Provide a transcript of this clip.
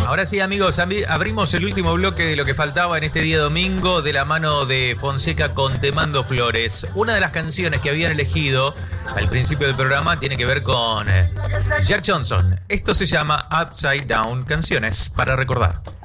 Ahora sí, amigos, abrimos el último bloque de lo que faltaba en este día domingo de la mano de Fonseca con Te Mando Flores. Una de las canciones que habían elegido al principio del programa tiene que ver con Jack Johnson. Esto se llama Upside Down, canciones para recordar.